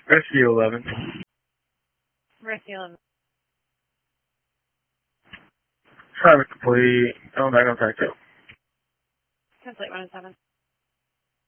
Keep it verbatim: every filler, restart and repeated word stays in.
Rescue eleven. Rescue eleven. Traffic complete. Going back on Tactile. Translate one and seven.